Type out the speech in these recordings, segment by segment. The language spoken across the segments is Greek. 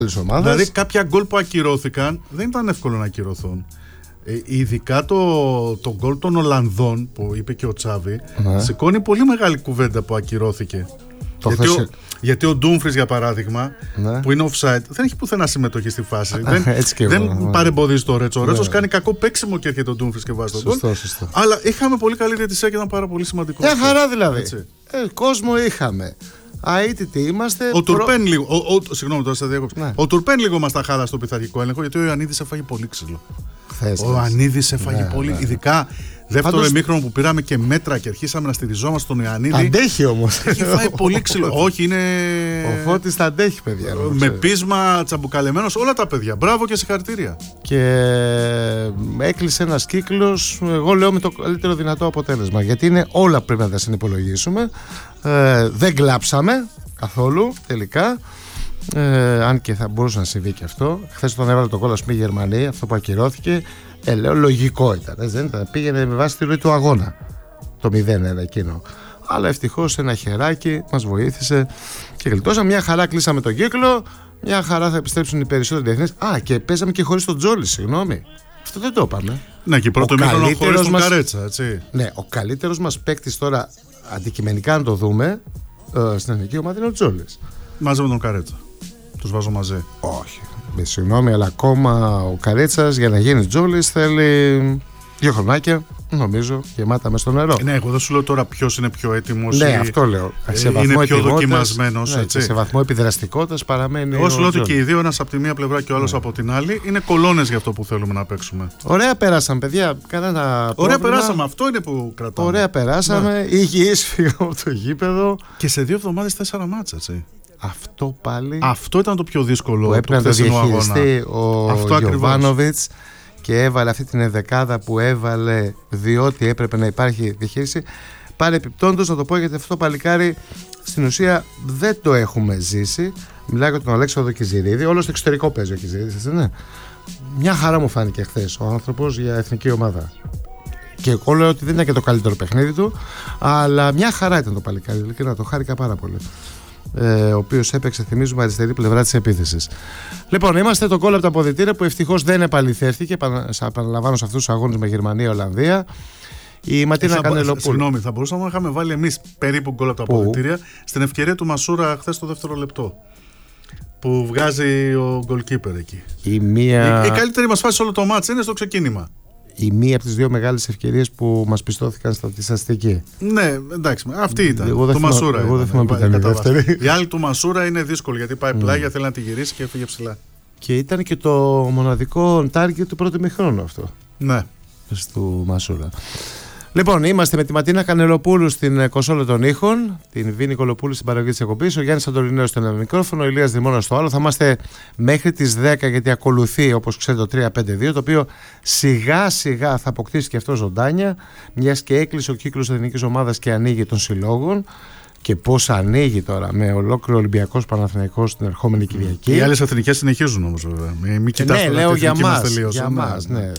Δηλαδή κάποια γκολ που ακυρώθηκαν δεν ήταν εύκολο να ακυρωθούν. Ειδικά το γκολ των Ολλανδών που είπε και ο Τσάβη, σηκώνει πολύ μεγάλη κουβέντα που ακυρώθηκε. Γιατί ο Ντούμφρις, για παράδειγμα, που είναι offside, δεν έχει πουθενά συμμετοχή στη φάση. Δεν παρεμποδίζει το Ρέτσο. Ο Ρέτσος κάνει κακό παίξιμο και έρχεται ο Ντούμφρις και βάζει τον γκολ. Αλλά είχαμε πολύ καλή διαιτησία και ήταν πάρα πολύ σημαντικό. Μια χαρά δηλαδή. Κόσμο είχαμε. Αίτητοι είμαστε. Ο Τουρπέν λίγο. Συγγνώμη, τώρα σε διέκοψα. Ο Τουρπέν λίγο μας τα χάλασε στο πειθαρχικό έλεγχο, γιατί ο Ιωαννίδης έφαγε πολύ ξύλο. Ο Ιωαννίδης έφαγε πολύ. Ειδικά δεύτερο ημίχρονο που πήραμε και μέτρα και αρχίσαμε να στηριζόμαστε στον Ιωαννίδη. Αντέχει όμως. Έχει φάει πολύ ξύλο. Όχι, είναι. Ο Φώτης τα αντέχει, παιδιά. Με πείσμα, τσαμπουκαλεμένος, όλα τα παιδιά. Μπράβο και συγχαρητήρια. Και έκλεισε ένας κύκλος, εγώ λέω, με το καλύτερο δυνατό αποτέλεσμα. Γιατί είναι όλα πρέπει να τα συνυπολογίσουμε. Δεν κλάψαμε καθόλου τελικά. Αν και θα μπορούσε να συμβεί και αυτό. Χθες τον έβαλε το γκολ, ας πούμε, η Γερμανία, αυτό που ακυρώθηκε. Λέω λογικό ήταν. Δεν ήταν. Πήγαινε με βάση τη ροή του αγώνα. Το 0-1 εκείνο. Αλλά ευτυχώς ένα χεράκι μας βοήθησε και γλιτώσαμε. Μια χαρά κλείσαμε τον κύκλο. Μια χαρά θα επιστρέψουν οι περισσότεροι διεθνείς. Και παίζαμε και χωρίς τον Τζόλι, συγγνώμη. Αυτό δεν το είπαμε. Ναι, και πρώτο μήχρονο χωρίς τον Καρέτσα, έτσι. Ναι, ο καλύτερος μας παίκτης τώρα, αντικειμενικά να το δούμε, στην εθνική ομάδα είναι ο Τζόλις. Μαζί με τον Καρέτσα. Τους βάζω μαζί. Όχι. Συγγνώμη, αλλά ακόμα ο Καρέτσας για να γίνει Τζόλις θέλει 2 χρονάκια, νομίζω, γεμάτα μες στο νερό. Ναι, εγώ δεν σου λέω τώρα ποιος είναι πιο έτοιμος. Ναι, αυτό λέω. Είναι πιο δοκιμασμένος. Ναι, σε βαθμό επιδραστικότητας παραμένει. Εγώ σου λέω ότι και οι δύο, ένας από τη μία πλευρά και ο άλλος από την άλλη, είναι κολόνες για αυτό που θέλουμε να παίξουμε. Ωραία περάσαμε, παιδιά. Κανένα ωραία περάσαμε, αυτό είναι που κρατάμε. Ωραία περάσαμε. Υγιείς φύγαμε από το γήπεδο. Και σε 2 εβδομάδες 4 μάτσα, έτσι. Αυτό πάλι. Αυτό ήταν το πιο δύσκολο που έπρεπε να το διαχειριστεί ο Γιοβάνοβιτς και έβαλε αυτή την ενδεκάδα που έβαλε διότι έπρεπε να υπάρχει διαχείριση. Παρεπιπτόντως, να το πω, γιατί αυτό το παλικάρι στην ουσία δεν το έχουμε ζήσει. Μιλάω για τον Αλέξανδρο Κιζηρίδη. Όλο στο εξωτερικό παίζει ο Κιζηρίδης, ναι. Μια χαρά μου φάνηκε χθες ο άνθρωπος για εθνική ομάδα. Και εγώ λέω ότι δεν ήταν και το καλύτερο παιχνίδι του, αλλά μια χαρά ήταν το παλικάρι. Και να το χάρηκα πάρα πολύ. Ο οποίος έπαιξε, θυμίζουμε, αριστερή πλευρά της επίθεσης. Λοιπόν, είμαστε το γκολ από τα αποδυτήρια που ευτυχώς δεν επαληθεύτηκε. Επαναλαμβάνω, σε αυτούς τους αγώνες με Γερμανία-Ολλανδία. Η Ματίνα Κανελοπούλου. Συγγνώμη, θα μπορούσαμε να είχαμε βάλει εμείς περίπου γκολ από τα αποδυτήρια στην ευκαιρία του Μασούρα χθες το δεύτερο λεπτό. Που βγάζει ο goalkeeper εκεί. Η καλύτερη μας φάση σε όλο το μάτς είναι στο ξεκίνημα. Η μία από τις 2 μεγάλες ευκαιρίες που μας πιστώθηκαν στη στατιστική. Ναι, εντάξει, αυτή ήταν. Του Μασούρα. Εγώ δεν θυμάμαι ποια ήταν η δεύτερη. Η άλλη του Μασούρα είναι δύσκολη γιατί πάει πλάγια, θέλει να τη γυρίσει και έφυγε ψηλά. Και ήταν και το μοναδικό target του πρώτου ημιχρόνου αυτό. Ναι. Του Μασούρα. Λοιπόν, είμαστε με τη Ματίνα Κανελοπούλου στην κονσόλα των ήχων, την Βίνη Κολοπούλου στην παραγωγή της εκπομπής, ο Γιάννης Αντολινέος στο ένα μικρόφωνο, ο Ηλίας Δημώνας στο άλλο. Θα είμαστε μέχρι τις 10 γιατί ακολουθεί, όπως ξέρετε, το 3-5-2, το οποίο σιγά σιγά θα αποκτήσει και αυτό ζωντάνια, μιας και έκλεισε ο κύκλος της εθνικής ομάδας και ανοίγει των συλλόγων. Και πώς ανοίγει τώρα με ολόκληρο Ολυμπιακός Παναθηναϊκός την ερχόμενη Κυριακή. Οι άλλες εθνικές συνεχίζουν όμως, βέβαια. Ναι, λέω για μας. Ναι,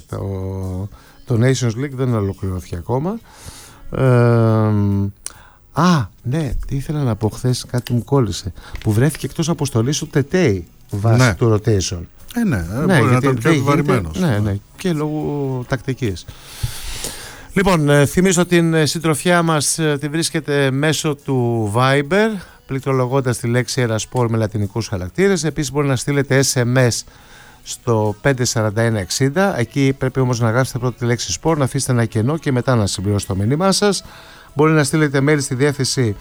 το Nations League δεν ολοκληρώθηκε ακόμα. Ναι, τι ήθελα να πω χθες, κάτι μου κόλλησε. Που βρέθηκε εκτός αποστολής ο Τετέι βάσει του rotation. Ναι, μπορεί να ήταν πιο επιβαρημένος. Ναι, και λόγω τακτικής. Λοιπόν, θυμίζω την συντροφιά μας τη βρίσκεται μέσω του Viber, πληκτρολογώντας τη λέξη Ερασπορ με λατινικούς χαρακτήρες. Επίσης μπορεί να στείλετε SMS στο 54160. Εκεί πρέπει όμως να γράψετε πρώτα τη λέξη Sport, να αφήσετε ένα κενό και μετά να συμπληρώσετε το μήνυμά σας. Μπορεί να στείλετε mail στη διεύθυνση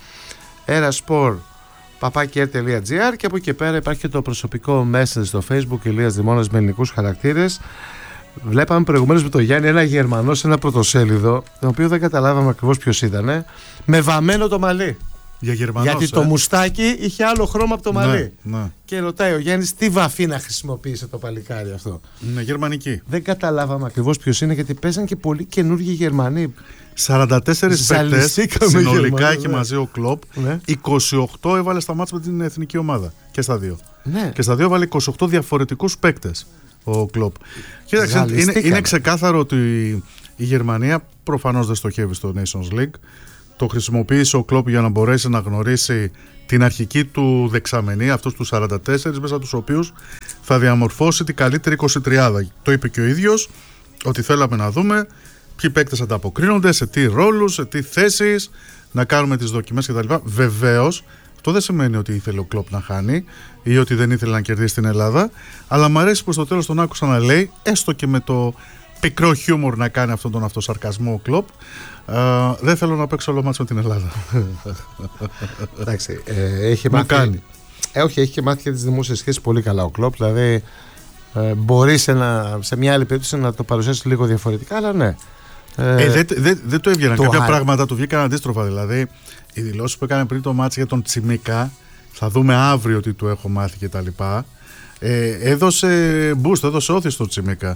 erasport@r.gr και από εκεί πέρα υπάρχει και το προσωπικό message στο Facebook Ηλίας Δημώνας με ελληνικούς χαρακτήρες. Βλέπαμε προηγουμένως με τον Γιάννη ένα Γερμανό σε ένα πρωτοσέλιδο, τον οποίο δεν καταλάβαμε ακριβώς ποιος ήταν, με βαμμένο το μαλλί. Γιατί το μουστάκι είχε άλλο χρώμα από το μαλλί. Ναι. Και ρωτάει ο Γιάννης τι βαφή να χρησιμοποίησε το παλικάρι αυτό. Ναι, γερμανική. Δεν καταλάβαμε ακριβώς ποιος είναι, γιατί παίζαν και πολλοί καινούργιοι Γερμανοί. 44 παίκτες συνολικά έχει μαζί ο Κλοπ. Ναι. 28 έβαλε στα μάτς με την εθνική ομάδα. Και στα 2. Ναι. Και στα 2 έβαλε 28 διαφορετικούς παίκτες ο Κλοπ. Κοίταξε, είναι ξεκάθαρο ότι η Γερμανία προφανώς δεν στοχεύει στο Nations League. Το χρησιμοποίησε ο Κλοπ για να μπορέσει να γνωρίσει την αρχική του δεξαμενή, αυτούς τους 44, μέσα τους οποίους θα διαμορφώσει την καλύτερη 23. Το είπε και ο ίδιος, ότι θέλαμε να δούμε ποιοι παίκτες ανταποκρίνονται, σε τι ρόλους, σε τι θέσεις, να κάνουμε τις δοκιμές κτλ. Βεβαίως, αυτό δεν σημαίνει ότι ήθελε ο Κλοπ να χάνει ή ότι δεν ήθελε να κερδίσει την Ελλάδα, αλλά μου αρέσει που στο τέλος τον άκουσα να λέει, έστω και με το πικρό χιούμορ να κάνει αυτόν τον αυτοσαρκασμό ο Κλοπ, δεν θέλω να παίξω όλο μάτς με την Ελλάδα. Εντάξει, έχει μάθει. Όχι, έχει και μάθει και τις δημόσιες σχέσεις πολύ καλά ο Κλοπ, δηλαδή μπορεί σε μια άλλη περίπτωση να το παρουσιάσει λίγο διαφορετικά, αλλά ναι. Δεν το έβγαιναν. Κάποια πράγματα του βγήκαν αντίστροφα. Δηλαδή, οι δηλώσεις που έκανε πριν το μάτς για τον Τσιμίκα, θα δούμε αύριο τι του έχω μάθει κτλ. Έδωσε boost, έδωσε όθηση στο Τσιμίκα.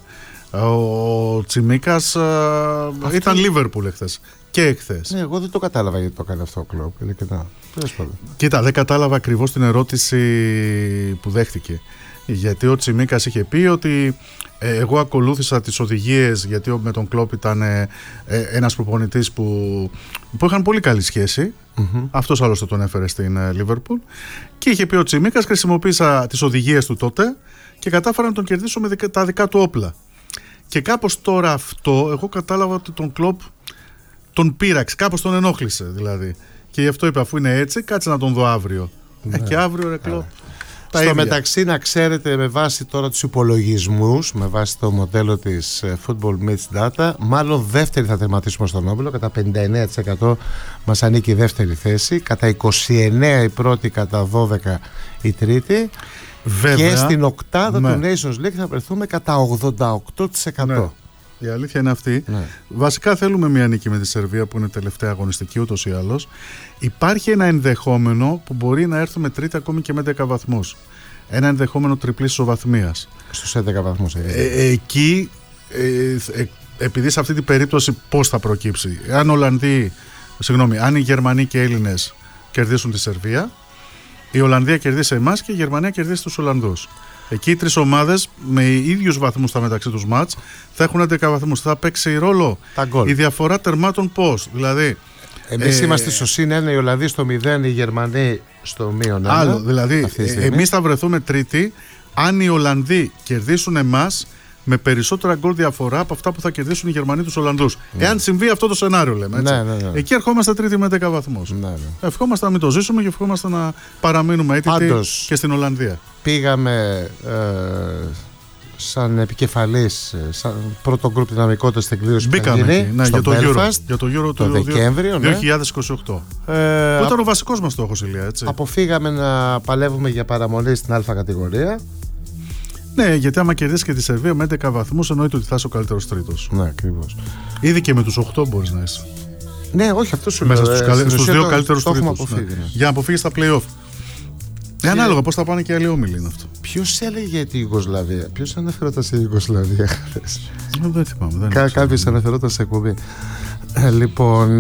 Ο Τσιμίκας ήταν Λίβερπουλ εχθές και εχθές. Ναι, εγώ δεν το κατάλαβα γιατί το έκανε αυτό ο Κλοπ. Κοίτα, δεν κατάλαβα ακριβώς την ερώτηση που δέχτηκε. Γιατί ο Τσιμίκας είχε πει ότι εγώ ακολούθησα τις οδηγίες, γιατί με τον Κλοπ ήταν ένας προπονητής που είχαν πολύ καλή σχέση. Αυτός άλλωστε τον έφερε στην Λίβερπουλ. Και είχε πει ο Τσιμίκας, χρησιμοποίησα τις οδηγίες του τότε και κατάφερα να τον κερδίσω με τα δικά του όπλα. Και κάπως τώρα αυτό, εγώ κατάλαβα ότι τον Κλοπ τον πείραξε, κάπως τον ενόχλησε δηλαδή. Και γι' αυτό είπε, αφού είναι έτσι, κάτσε να τον δω αύριο. Και αύριο ρε Κλοπ. Στο μεταξύ, να ξέρετε, με βάση τώρα τους υπολογισμούς, με βάση το μοντέλο της Football Mitch Data, μάλλον δεύτερη θα τερματίσουμε στον όμιλο. Κατά 59% μας ανήκει η δεύτερη θέση, κατά 29% η πρώτη, κατά 12% η τρίτη. Βέβαια, και στην οκτάδα του Nations League θα βρεθούμε κατά 88%. Ναι. Η αλήθεια είναι αυτή. Ναι. Βασικά θέλουμε μια νίκη με τη Σερβία που είναι τελευταία αγωνιστική ούτως ή άλλως. Υπάρχει ένα ενδεχόμενο που μπορεί να έρθουμε τρίτη ακόμη και με 11 βαθμούς. Ένα ενδεχόμενο τριπλής ισοβαθμίας. Στους 11 βαθμούς. Εκεί, επειδή σε αυτή την περίπτωση πώς θα προκύψει. Αν οι Γερμανοί και οι Έλληνες κερδίσουν τη Σερβία, η Ολλανδία κερδίσει εμάς και η Γερμανία κερδίσει τους Ολλανδούς. Εκεί οι τρεις ομάδες με ίδιους βαθμούς στα μεταξύ τους μάτς θα έχουν 11 βαθμούς. Θα παίξει ρόλο η διαφορά τερμάτων πώς. Δηλαδή, εμείς είμαστε στο συν 1, οι Ολλανδοί στο 0, οι Γερμανοί στο μείον 1. Άλλο, δηλαδή εμείς θα βρεθούμε τρίτη αν οι Ολλανδοί κερδίσουν εμάς με περισσότερα γκολ διαφορά από αυτά που θα κερδίσουν οι Γερμανοί τους Ολλανδούς. Εάν συμβεί αυτό το σενάριο, λέμε. Έτσι. Ναι. Εκεί ερχόμαστε τρίτη με 10 βαθμούς. Ευχόμαστε να μην το ζήσουμε και ευχόμαστε να παραμείνουμε έτοιμοι και στην Ολλανδία. Πήγαμε σαν επικεφαλής, σαν πρώτο γκρουπ δυναμικότητας στην κλήρωση που θα γίνει για το Euro το Δεκέμβριο 2028. Που ήταν ο βασικός μας στόχος, Ηλία. Έτσι. Αποφύγαμε να παλεύουμε για παραμονή στην Α κατηγορία. Ναι, γιατί άμα κερδίσει και τη Σερβία με 11 βαθμούς, εννοείται ότι θα είσαι ο καλύτερος τρίτος. Ναι, ακριβώς. Ήδη και με τους 8 μπορείς να είσαι. Ναι, όχι, αυτό σου λέω. Μέσα στους δύο καλύτερους τρίτους. Ναι. Για να αποφύγεις τα play-off. Ανάλογα πώς θα πάνε και οι άλλοι όμιλοι είναι αυτό. Ποιος έλεγε τη Ιουγκοσλαβία, ποιος αναφερόταν στη Ιουγκοσλαβία χθες? Δεν θυμάμαι. Κάποιος αναφερόταν σε εκπομπή. Λοιπόν.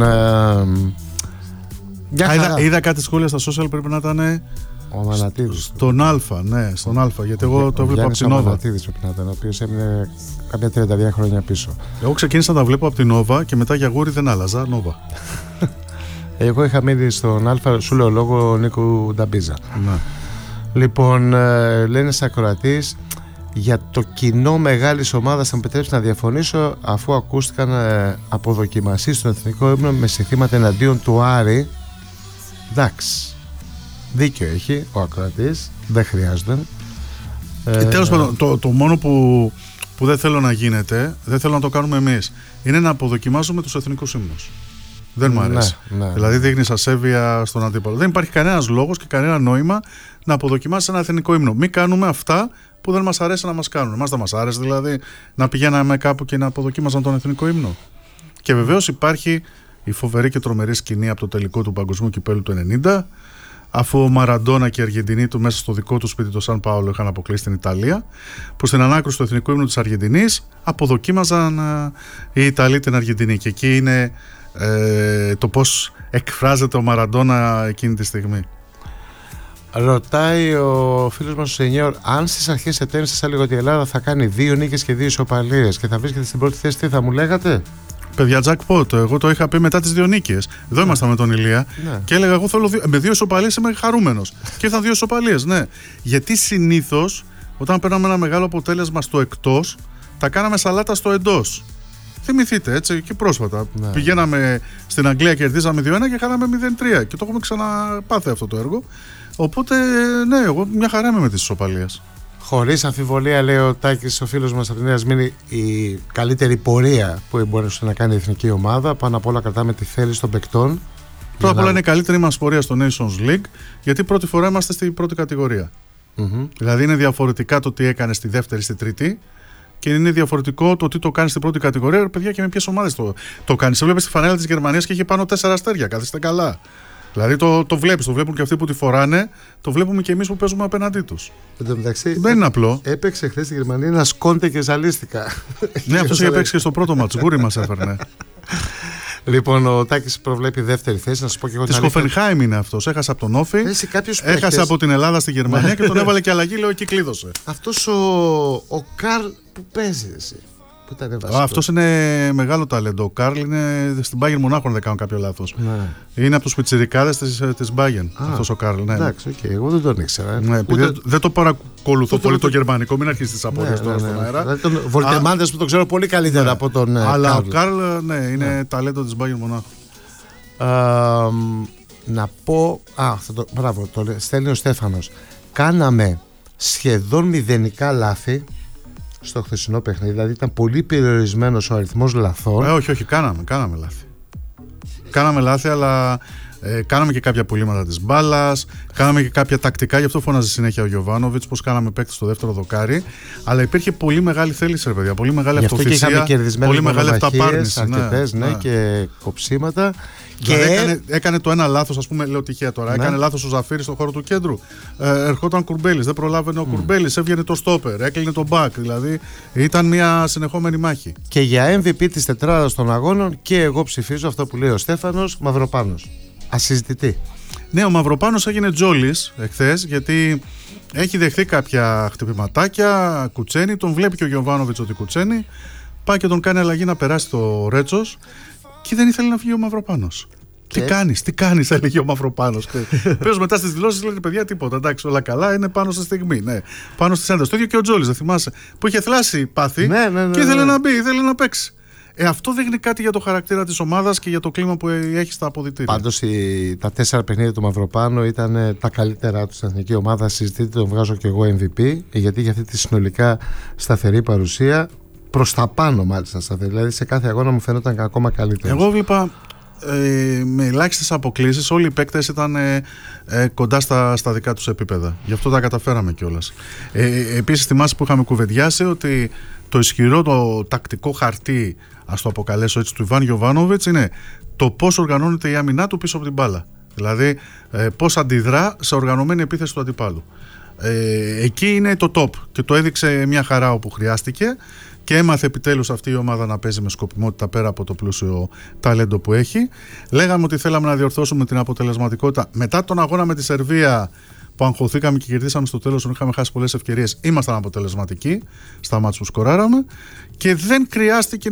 Είδα κάτι σχόλια στα social, πρέπει να ήταν. Ο Αμανατίδης. Στον Α, ναι, στον Α, γιατί εγώ το έβλεπα από την Νόβα. Ο Αμανατίδης πρέπει να ήταν, ο οποίος έμεινε κάποια 32 χρόνια πίσω. Εγώ ξεκίνησα να τα βλέπω από την Νόβα και μετά για γούρι δεν άλλαζα. Νόβα. Εγώ είχα μείνει στον Α, σου λέω λόγω Νίκου Νταμπίζα. Ναι. Λοιπόν, λένε σαν ακροατής, για το κοινό μεγάλης ομάδας θα μου επιτρέψει να διαφωνήσω, αφού ακούστηκαν αποδοκιμασίες στον εθνικό ύμνο με συνθήματα εναντίον του Άρη. Εντάξει. Δίκιο έχει ο ακροατής, δεν χρειάζεται. Τέλος πάντων, το μόνο που δεν θέλω να γίνεται, δεν θέλω να το κάνουμε εμείς, είναι να αποδοκιμάζουμε τους εθνικούς ύμνους. Δεν μου αρέσει. Ναι. Δηλαδή δείχνεις ασέβεια στον αντίπαλο. Δεν υπάρχει κανένας λόγος και κανένα νόημα να αποδοκιμάσεις ένα εθνικό ύμνο. Μην κάνουμε αυτά που δεν μας αρέσει να μας κάνουν. Εμάς δεν μας άρεσε δηλαδή να πηγαίναμε κάπου και να αποδοκίμαζαν τον εθνικό ύμνο. Και βεβαίως υπάρχει η φοβερή και τρομερή σκηνή από το τελικό του Παγκοσμίου Κυπέλλου του 1990. Αφού ο Μαραντόνα και οι Αργεντινοί του μέσα στο δικό του σπίτι, το Σαν Πάολο, είχαν αποκλείσει την Ιταλία, που στην ανάκρουση του εθνικού ύμνου της Αργεντινής αποδοκίμαζαν οι Ιταλοί την Αργεντινή. Και εκεί είναι το πώς εκφράζεται ο Μαραντόνα εκείνη τη στιγμή. Ρωτάει ο φίλος μας ο Σενιόρ, αν στις αρχές Σεπτέμβρη σας έλεγα ότι η Ελλάδα θα κάνει 2 νίκες και 2 ισοπαλίες και θα βρίσκεται στην πρώτη θέση, τι θα μου λέγατε? Παιδιά, jackpot. Εγώ το είχα πει μετά τις 2 νίκες. Εδώ ήμασταν με τον Ηλία και έλεγα: εγώ θέλω με 2 ισοπαλίες είμαι χαρούμενος. Και ήρθαν 2 ισοπαλίες, ναι. Γιατί συνήθως όταν παίρναμε ένα μεγάλο αποτέλεσμα στο εκτός, τα κάναμε σαλάτα στο εντός. Θυμηθείτε, έτσι, και πρόσφατα. Ναι. Πηγαίναμε στην Αγγλία, κερδίζαμε 2-1 και χάναμε 0-3. Και το έχουμε ξαναπάθει αυτό το έργο. Οπότε, ναι, εγώ μια χαρά είμαι με τις ισοπαλίες. Χωρίς αμφιβολία, λέει ο Τάκης, ο φίλος μας από τη Νέα Σμήνη, η καλύτερη πορεία που μπορεί να κάνει η εθνική ομάδα. Πάνω απ' όλα κρατάμε τη θέληση των παικτών. Πρώτα απ' όλα είναι η καλύτερη μας πορεία στο Nations League, γιατί πρώτη φορά είμαστε στην πρώτη κατηγορία. Δηλαδή είναι διαφορετικά το τι έκανε στη δεύτερη, στη τρίτη. Και είναι διαφορετικό το τι το κάνει στην πρώτη κατηγορία. Παιδιά, και με ποιες ομάδες το κάνει. Σε βλέπεις στη φανέλα της Γερμανίας και έχει πάνω 4 αστέρια. Καθίστε καλά. Δηλαδή το βλέπεις, το βλέπουν και αυτοί που τη φοράνε, το βλέπουμε και εμείς που παίζουμε απέναντί τους. Εν τω μεταξύ, δεν είναι απλό. Έπαιξε χθες στη Γερμανία ένα Κόντε και ζαλίστηκα. Ναι, αυτός είχε παίξει και στο πρώτο μάτς. Γούρι μας έφερνε. Λοιπόν, ο Τάκης προβλέπει δεύτερη θέση. Να σας πω και εγώ. Της Χοφενχάιμ είναι αυτός. Έχασε από τον Όφη. Έχασε από την Ελλάδα στη Γερμανία και τον έβαλε και αλλαγή. Λέω εκεί κλείδωσε. Αυτός ο Καρλ που παίζει εσύ. Αυτός είναι μεγάλο ταλέντο. Ο Καρλ είναι στην Bayern Μονάχου, αν δεν κάνω κάποιο λάθος. Ναι. Είναι από τους πιτσιρικάδες της Bayern. Αυτός ο Καρλ. Ναι. Εντάξει, okay. Εγώ δεν τον ήξερα. Ναι, δεν το παρακολουθώ πολύ το γερμανικό, μην αρχίσει τις απορίες τώρα στον αέρα. Δηλαδή τον Βολτεμάντες που το ξέρω πολύ καλύτερα από τον. Αλλά ο Καρλ, ναι, είναι ταλέντο της Bayern Μονάχου. Να πω. Μπράβο, το στέλνει ο Στέφανος. Κάναμε σχεδόν μηδενικά λάθη στο χθεσινό παιχνίδι, δηλαδή ήταν πολύ περιορισμένος ο αριθμός λαθών. Όχι, κάναμε λάθη. Κάναμε λάθη, αλλά κάναμε και κάποια πουλήματα της μπάλας, κάναμε και κάποια τακτικά, γι' αυτό φώναζε συνέχεια ο Γιοβάνοβιτς, πως κάναμε παίκτη στο δεύτερο δοκάρι. Αλλά υπήρχε πολύ μεγάλη θέληση, ρε παιδιά, πολύ μεγάλη αυτοθυσία, πολύ μεγάλη αυταπάρνηση. Αρκετές, ναι, και κοψίματα. Δηλαδή έκανε το ένα λάθος, ας πούμε, λέω τυχαία τώρα. Ναι. Έκανε λάθος ο Ζαφύρης στον χώρο του κέντρου. Ερχόταν Κουρμπέλης, δεν προλάβαινε ο Κουρμπέλης, έβγαινε το στόπερ, έκλεινε το back. Δηλαδή ήταν μια συνεχόμενη μάχη. Και για MVP της τετράδας των αγώνων, και εγώ ψηφίζω αυτό που λέει ο Στέφανος, Μαυροπάνος. Ασυζητητή. Ναι, ο Μαυροπάνος έγινε τζόλης εχθές, γιατί έχει δεχθεί κάποια χτυπηματάκια, κουτσένει. Τον βλέπει και ο Γιοβάνοβιτς ότι κουτσένει. Πάει και τον κάνει αλλαγή να περάσει το Ρέτσος. Και δεν ήθελε να φύγει ο Μαυροπάνος. Τι κάνεις, έλεγε ο Μαυροπάνος. Πες μετά στις δηλώσεις, λέει παιδιά, τίποτα. Εντάξει, όλα καλά, είναι πάνω στη στιγμή. Ναι, πάνω στις ένταση. Το ίδιο και ο Τζόλης, δεν θυμάσαι. Που είχε θλάσει πάθη και ήθελε να μπει, ήθελε να παίξει. Αυτό δείχνει κάτι για το χαρακτήρα της ομάδας και για το κλίμα που έχει στα αποδυτήρια. Πάντως τα 4 παιχνίδια του Μαυροπάνου ήταν τα καλύτερά του στην εθνική ομάδα. Συζητείτε, τον βγάζω και εγώ MVP, γιατί για αυτή τη συνολικά σταθερή παρουσία. Προς τα πάνω, μάλιστα. Δηλαδή σε κάθε αγώνα μου φαίνονταν ακόμα καλύτερο. Εγώ βλέπα με ελάχιστες αποκλήσεις, όλοι οι παίκτες ήταν κοντά στα δικά τους επίπεδα. Γι' αυτό τα καταφέραμε κιόλας. Επίσης, θυμάσαι που είχαμε κουβεντιάσει ότι το ισχυρό, το τακτικό χαρτί, ας το αποκαλέσω έτσι, του Ιβάν Γιοβάνοβιτς είναι το πώς οργανώνεται η άμυνά του πίσω από την μπάλα. Δηλαδή, πώς αντιδρά σε οργανωμένη επίθεση του αντιπάλου. Εκεί είναι το top και το έδειξε μια χαρά όπου χρειάστηκε. Και έμαθε επιτέλους αυτή η ομάδα να παίζει με σκοπιμότητα πέρα από το πλούσιο ταλέντο που έχει. Λέγαμε ότι θέλαμε να διορθώσουμε την αποτελεσματικότητα. Μετά τον αγώνα με τη Σερβία που αγχωθήκαμε και κερδίσαμε στο τέλος, είχαμε χάσει πολλές ευκαιρίες, ήμασταν αποτελεσματικοί στα μάτς που σκοράραμε και δεν χρειάστηκε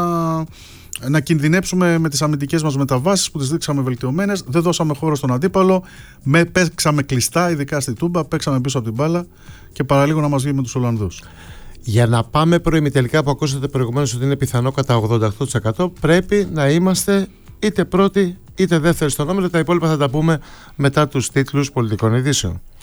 να κινδυνέψουμε με τις αμυντικές μας μεταβάσεις που τις δείξαμε βελτιωμένες. Δεν δώσαμε χώρο στον αντίπαλο. Παίξαμε κλειστά, ειδικά στη Τούμπα. Παίξαμε πίσω από την μπάλα και παραλίγο να μας βγει με τους Ολλανδούς. Για να πάμε προημιτελικά, που ακούσατε προηγουμένως ότι είναι πιθανό κατά 88%, πρέπει να είμαστε είτε πρώτοι είτε δεύτεροι στον όμιλο. Τα υπόλοιπα θα τα πούμε μετά τους τίτλους πολιτικών ειδήσεων.